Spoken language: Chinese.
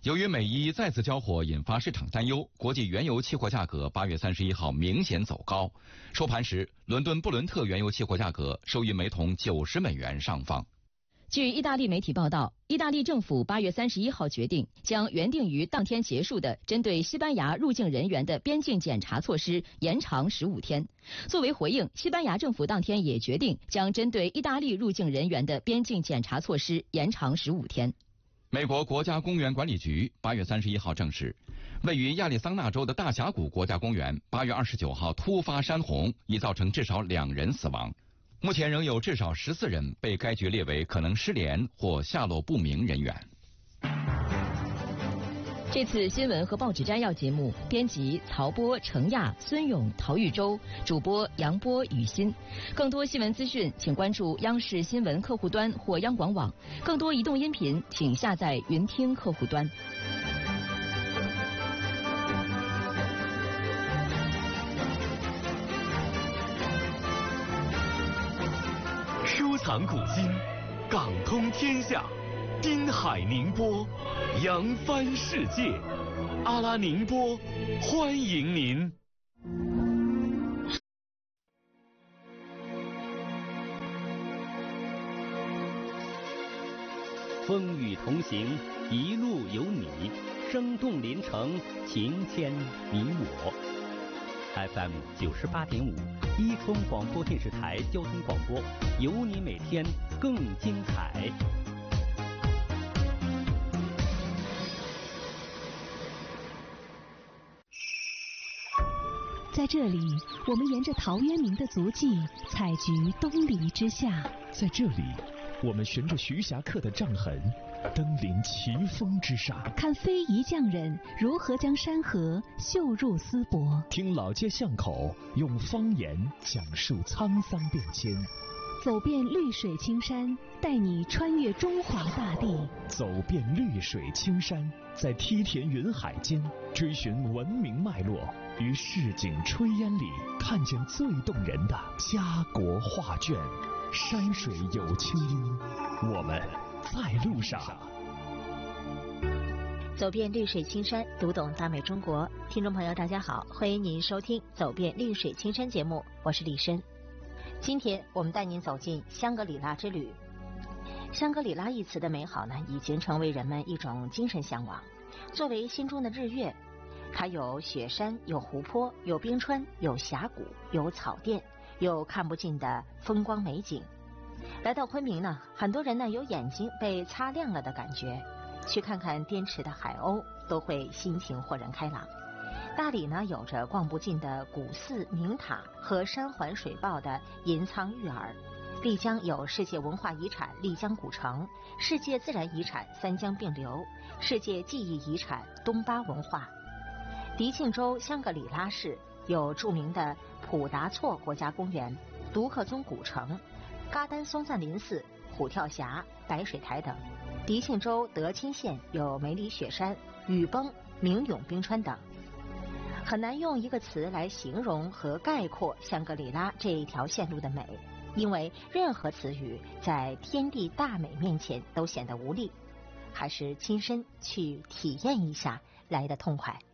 由于美伊再次交火引发市场担忧，国际原油期货价格8月31号明显走高。收盘时，伦敦布伦特原油期货价格收于每桶90美元上方。 据意大利媒体报道，意大利政府8月31号决定将原定于当天结束的针对西班牙入境人员的边境检查措施延长15天。作为回应，西班牙政府当天也决定将针对意大利入境人员的边境检查措施延长15天。 美国国家公园管理局8月31号证实，位于亚利桑那州的大峡谷国家公园8月29号突发山洪，已造成至少2人死亡。目前仍有至少14人被该局列为可能失联或下落不明人员。 这次新闻和报纸摘要节目，编辑曹波、程亚、孙勇、陶玉洲，主播杨波、雨欣。更多新闻资讯，请关注央视新闻客户端或央广网。更多移动音频，请下载云听客户端。 收藏古今，港通天下。滨海宁波，扬帆世界。阿拉宁波，欢迎您。 风雨同行，一路有你，生动连城，情牵你我。FM 98.5，伊春广播电视台交通广播，有你每天更精彩。 在这里，我们沿着陶渊明的足迹，采菊东篱之下。 在这里，我们循着徐霞客的杖痕，登临奇峰之上， 看非遗匠人如何将山河绣入丝帛， 听老街巷口用方言讲述沧桑变迁， 走遍绿水青山，带你穿越中华大地。 走遍绿水青山，在梯田云海间追寻文明脉络，于市井炊烟里看见最动人的家国画卷。山水有清音，我们在路上。 走遍绿水青山，读懂大美中国。听众朋友大家好，欢迎您收听走遍绿水青山节目，我是李申。今天我们带您走进香格里拉之旅。香格里拉一词的美好呢，已经成为人们一种精神向往。作为心中的日月，它有雪山，有湖泊，有冰川，有峡谷，有草甸，有看不尽的风光美景。来到昆明呢，很多人呢有眼睛被擦亮了的感觉，去看看滇池的海鸥，都会心情豁然开朗。大理呢有着逛不尽的古寺名塔和山环水抱的银苍玉耳，丽江有世界文化遗产丽江古城，世界自然遗产三江并流，世界记忆遗产东巴文化。迪庆州香格里拉市有著名的普达措国家公园、独克宗古城、嘎丹松赞林寺、虎跳峡、白水台等。迪庆州德钦县有梅里雪山、雨崩、明永冰川等。很难用一个词来形容和概括香格里拉这一条线路的美，因为任何词语在天地大美面前都显得无力，还是亲身去体验一下来得痛快。